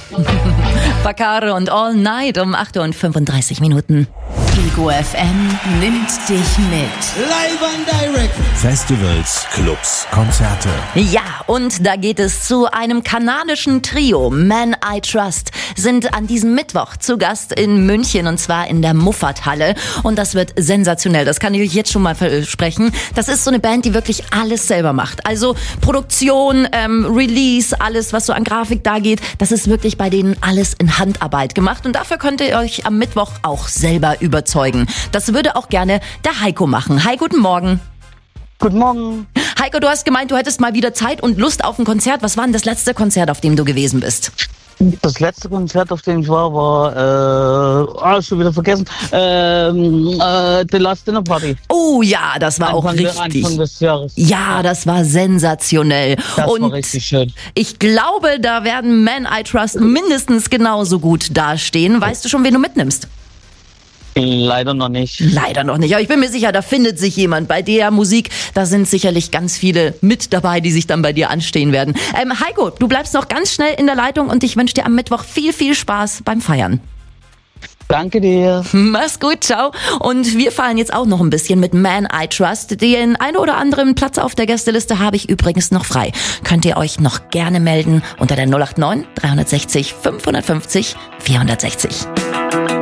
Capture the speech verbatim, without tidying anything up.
Bacare und All Night um acht Uhr und fünfunddreißig Minuten. Ego F M nimmt dich mit. Live and direct. Festivals, Clubs, Konzerte. Ja, und da geht es zu einem kanadischen Trio. Man I Trust sind an diesem Mittwoch zu Gast in München und zwar in der Muffathalle. Und das wird sensationell, das kann ich euch jetzt schon mal versprechen. Das ist so eine Band, die wirklich alles selber macht. Also Produktion, ähm, Release, alles, was so an Grafik da geht, das ist wirklich bei denen alles in Handarbeit gemacht. Und dafür könnt ihr euch am Mittwoch auch selber überzeugen. Das würde auch gerne der Heiko machen. Hi, guten Morgen. Guten Morgen. Heiko, du hast gemeint, du hättest mal wieder Zeit und Lust auf ein Konzert. Was war denn das letzte Konzert, auf dem du gewesen bist? Das letzte Konzert, auf dem ich war, war, äh, ah, schon wieder vergessen, ähm, äh, The Last Dinner Party. Oh ja, das war Anfang, auch richtig. Anfang des Jahres. Ja, das war sensationell. Das und war richtig schön. Ich glaube, da werden Man I Trust mindestens genauso gut dastehen. Weißt du schon, wen du mitnimmst? Leider noch nicht. Leider noch nicht, aber ich bin mir sicher, da findet sich jemand. Bei der Musik, da sind sicherlich ganz viele mit dabei, die sich dann bei dir anstehen werden. Ähm, Heiko, du bleibst noch ganz schnell in der Leitung und ich wünsche dir am Mittwoch viel, viel Spaß beim Feiern. Danke dir. Mach's gut, ciao. Und wir feiern jetzt auch noch ein bisschen mit Man I Trust. Den einen oder anderen Platz auf der Gästeliste habe ich übrigens noch frei. Könnt ihr euch noch gerne melden unter der null acht neun, drei sechzig, fünfhundertfünfzig, vierhundertsechzig.